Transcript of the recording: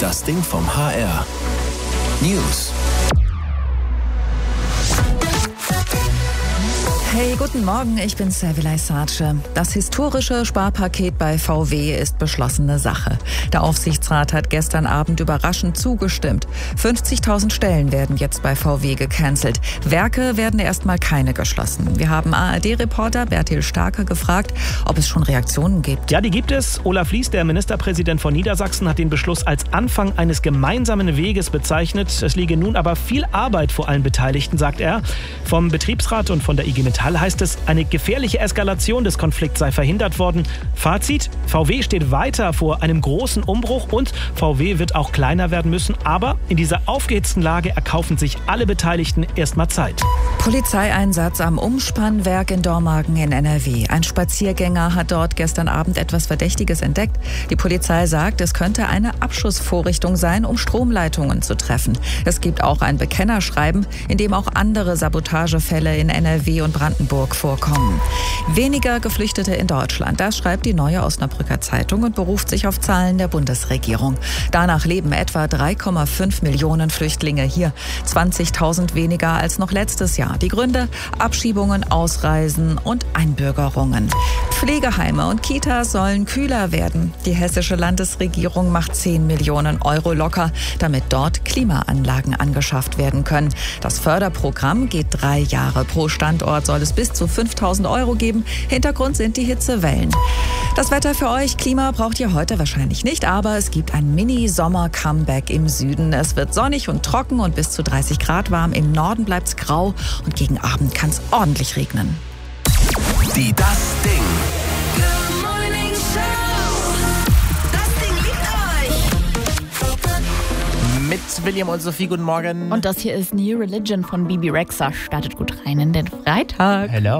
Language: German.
Das Ding vom HR. News. Hey, guten Morgen, ich bin Servilay Sace. Das historische Sparpaket bei VW ist beschlossene Sache. Der Aufsichtsrat hat gestern Abend überraschend zugestimmt. 50.000 Stellen werden jetzt bei VW gecancelt. Werke werden erstmal keine geschlossen. Wir haben ARD-Reporter Bertil Starke gefragt, ob es schon Reaktionen gibt. Ja, die gibt es. Olaf Lies, der Ministerpräsident von Niedersachsen, hat den Beschluss als Anfang eines gemeinsamen Weges bezeichnet. Es liege nun aber viel Arbeit vor allen Beteiligten, sagt er. Vom Betriebsrat und von der IG Metall heißt es, eine gefährliche Eskalation des Konflikts sei verhindert worden. Fazit: VW steht weiter vor einem großen Umbruch und VW wird auch kleiner werden müssen. Aber in dieser aufgehitzten Lage erkaufen sich alle Beteiligten erstmal Zeit. Polizeieinsatz am Umspannwerk in Dormagen in NRW. Ein Spaziergänger hat dort gestern Abend etwas Verdächtiges entdeckt. Die Polizei sagt, es könnte eine Abschussvorrichtung sein, um Stromleitungen zu treffen. Es gibt auch ein Bekennerschreiben, in dem auch andere Sabotagefälle in NRW und Brandenburg vorkommen. Weniger Geflüchtete in Deutschland, das schreibt die Neue Osnabrücker Zeitung und beruft sich auf Zahlen der Bundesregierung. Danach leben etwa 3,5 Millionen Flüchtlinge hier, 20.000 weniger als noch letztes Jahr. Die Gründe: Abschiebungen, Ausreisen und Einbürgerungen. Pflegeheime und Kitas sollen kühler werden. Die hessische Landesregierung macht 10 Millionen Euro locker, damit dort Klimaanlagen angeschafft werden können. Das Förderprogramm geht 3 Jahre. Pro Standort soll es bis zu 5.000 Euro geben. Hintergrund sind die Hitzewellen. Das Wetter für euch: Klima braucht ihr heute wahrscheinlich nicht, aber es gibt ein Mini-Sommer-Comeback im Süden. Es wird sonnig und trocken und bis zu 30 Grad warm. Im Norden bleibt es grau und gegen Abend kann es ordentlich regnen. Die Das Ding. Good Morning Show. Das Ding liebt euch. Mit William und Sophie, guten Morgen. Und das hier ist New Religion von Bibi Rexha. Startet gut rein in den Freitag. Hello.